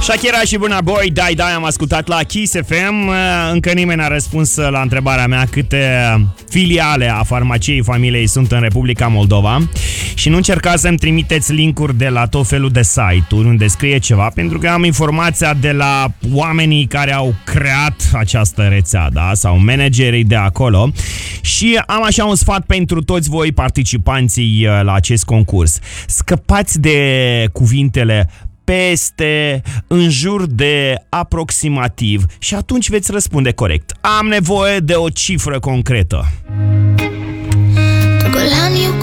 Shakira și Burna Boy, Dai Dai, am ascultat la Kiss FM. Încă nimeni n-a răspuns la întrebarea mea câte filiale a farmaciei familiei sunt în Republica Moldova. Și nu încercați să-mi trimiteți linkuri de la tot felul de site-uri unde scrie ceva, pentru că am informația de la oamenii care au creat această rețea, da? Sau managerii de acolo. Și am așa un sfat pentru toți voi participanții la acest concurs. Scăpați de cuvintele peste, în jur de, aproximativ și atunci veți răspunde corect. Am nevoie de o cifră concretă.